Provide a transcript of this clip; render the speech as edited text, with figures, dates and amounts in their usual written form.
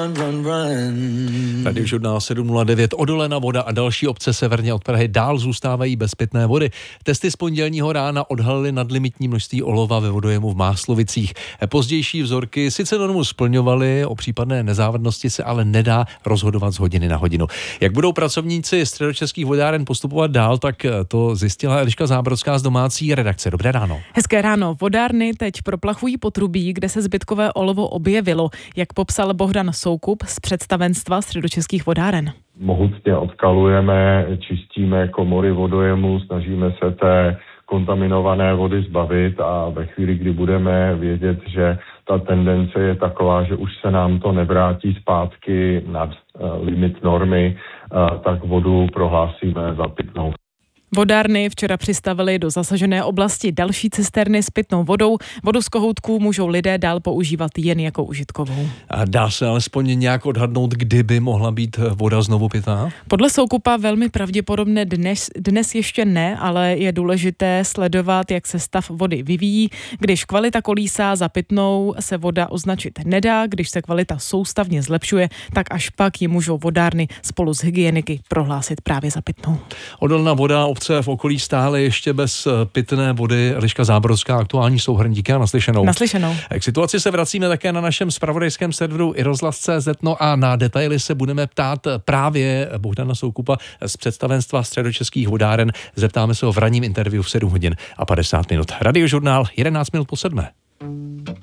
Radiožurnál 709. Odolena voda a další obce severně od Prahy dál zůstávají bez pitné vody. Testy z pondělního rána odhalily nadlimitní množství olova ve vodojemu v Máslovicích. Pozdější vzorky sice normu splňovaly, o případné nezávadnosti se ale nedá rozhodovat z hodiny na hodinu. Jak budou pracovníci Středočeských vodáren postupovat dál, tak to zjistila Eliška Zábrodská z domácí redakce. Dobré ráno. Hezké ráno. Vodárny teď proplachují potrubí, kde se zbytkové olovo objevilo, jak popsal Bohdan Soukup z představenstva Středočeských vodáren. Mohutně odkalujeme, čistíme komory vodojemu, snažíme se té kontaminované vody zbavit a ve chvíli, kdy budeme vědět, že ta tendence je taková, že už se nám to nevrátí zpátky nad limit normy, tak vodu prohlásíme za pitnou. Vodárny včera přistavily do zasažené oblasti další cisterny s pitnou vodou. Vodu z kohoutků můžou lidé dál používat jen jako užitkovou. A dá se alespoň nějak odhadnout, kdy by mohla být voda znovu pitná? Podle Soukupa velmi pravděpodobně dnes ještě ne, ale je důležité sledovat, jak se stav vody vyvíjí. Když kvalita kolísá za pitnou, se voda označit nedá. Když se kvalita soustavně zlepšuje, tak až pak ji můžou vodárny spolu s hygieniky prohlásit právě za pitnou. Odolná voda, obce v okolí stále ještě bez pitné vody. Eliška Zábrodská, aktuální souhrn. Díky a naslyšenou. Naslyšenou. K situaci se vracíme také na našem zpravodajském serveru iRozhlas.cz. No a na detaily se budeme ptát právě Bohdana Soukupa z představenstva Středočeských vodáren. Zeptáme se ho v ranním interview v 7 hodin a 50 minut. Radiožurnál 11 minut po 7.